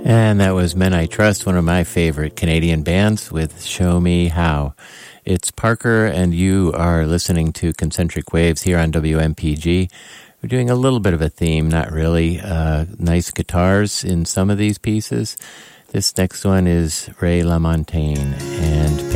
And that was Men I Trust, one of my favorite Canadian bands, with Show Me How. It's Parker, and you are listening to Concentric Waves here on WMPG. We're doing a little bit of a theme, not really. Nice guitars in some of these pieces. This next one is Ray LaMontagne and